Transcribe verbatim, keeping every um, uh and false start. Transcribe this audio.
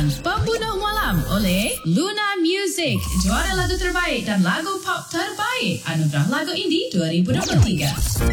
Bintang Pembunuh Malam oleh Luna Music. Juara lagu terbaik dan lagu pop terbaik Anugerah Lagu Indie dua ribu dua puluh tiga.